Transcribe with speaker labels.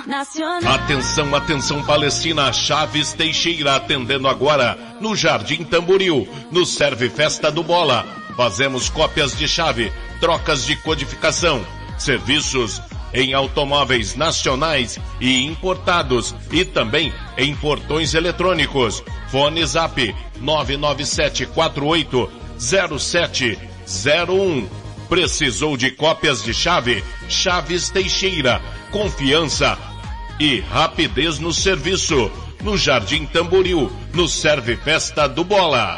Speaker 1: nacional.
Speaker 2: Atenção, atenção, Palestina, Chaves Teixeira atendendo agora no Jardim Tamboril, no Serve Festa do Bola. Fazemos cópias de chave, trocas de codificação, serviços em automóveis nacionais e importados e também em portões eletrônicos. Fone Zap 997480701. Precisou de cópias de chave? Chaves Teixeira. Confiança e rapidez no serviço. No Jardim Tamboril, no Serve Festa do Bola.